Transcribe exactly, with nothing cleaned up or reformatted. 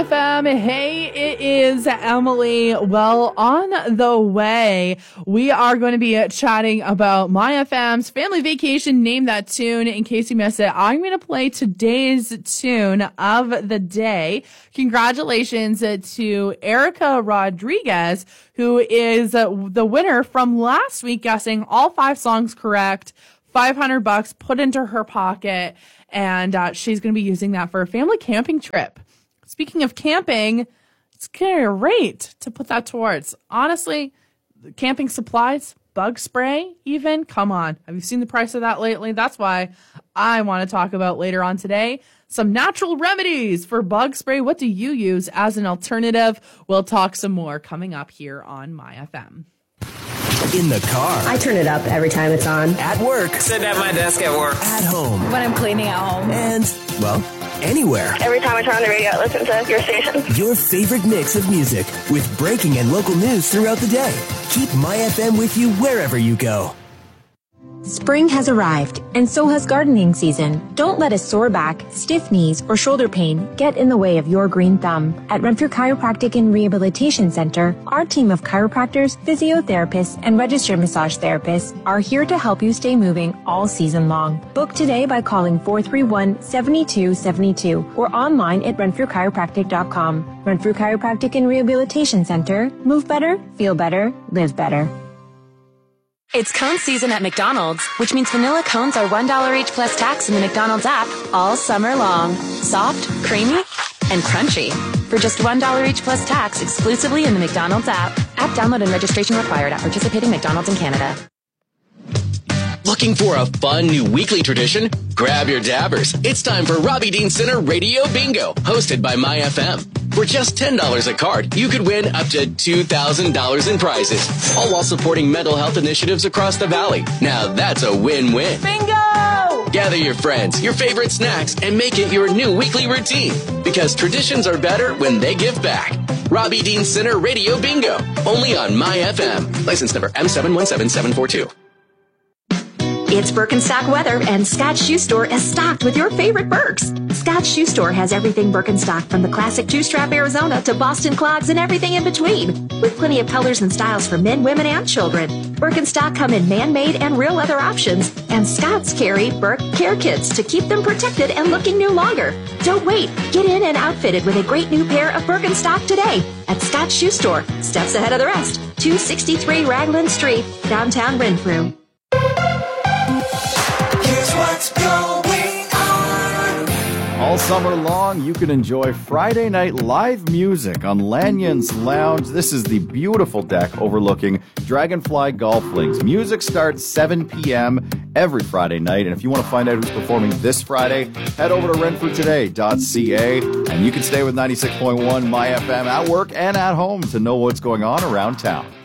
F M. Hey, it is Emily. Well, on the way, we are going to be chatting about My F M's Family Vacation, Name That Tune. In case you missed it, I'm going to play today's tune of the day. Congratulations to Erica Rodriguez, who is the winner from last week, guessing all five songs correct. five hundred bucks put into her pocket, and uh, she's going to be using that for a family camping trip. Speaking of camping, it's great to put that towards. Honestly, camping supplies, bug spray even, come on. Have you seen the price of that lately? That's why I want to talk about later on today some natural remedies for bug spray. What do you use as an alternative? We'll talk some more coming up here on My F M. In the car. I turn it up every time it's on. At work. Sit at my desk at work. At home. When I'm cleaning at home. And, well, anywhere. Every time I turn on the radio, I listen to your station. Your favorite mix of music with breaking and local news throughout the day. Keep My F M with you wherever you go. Spring has arrived, and so has gardening season. Don't let a sore back, stiff knees, or shoulder pain get in the way of your green thumb. At Renfrew Chiropractic and Rehabilitation Center, our team of chiropractors, physiotherapists, and registered massage therapists are here to help you stay moving all season long. Book today by calling four three one, seven two seven two or online at renfrew chiropractic dot com. Renfrew Chiropractic and Rehabilitation Center. Move better, feel better, live better. It's cone season at McDonald's, which means vanilla cones are one dollar each plus tax in the McDonald's app all summer long. Soft, creamy, and crunchy. For just one dollar each plus tax exclusively in the McDonald's app. App download and registration required at participating McDonald's in Canada. Looking for a fun new weekly tradition? Grab your dabbers. It's time for Robbie Dean Center Radio Bingo, hosted by My F M. For just ten dollars a card, you could win up to two thousand dollars in prizes, all while supporting mental health initiatives across the valley. Now that's a win-win. Bingo! Gather your friends, your favorite snacks, and make it your new weekly routine. Because traditions are better when they give back. Robbie Dean Center Radio Bingo, only on My F M. License number M seven one seven seven four two. It's Birkenstock weather, and Scott Shoe Store is stocked with your favorite Birks. Scott Shoe Store has everything Birkenstock, from the classic two-strap Arizona to Boston clogs and everything in between, with plenty of colors and styles for men, women, and children. Birkenstock come in man-made and real leather options, and Scott's carry Birk care kits to keep them protected and looking new longer. Don't wait. Get in and outfitted with a great new pair of Birkenstock today at Scott Shoe Store, steps ahead of the rest. two sixty-three Raglan Street, downtown Renfrew. What's going on? All summer long, you can enjoy Friday night live music on Lanyon's Lounge. This is the beautiful deck overlooking Dragonfly Golf Links. Music starts seven p.m. every Friday night, and if you want to find out who's performing this Friday, head over to renfrew today dot c a, and you can stay with ninety-six point one My F M at work and at home to know what's going on around town.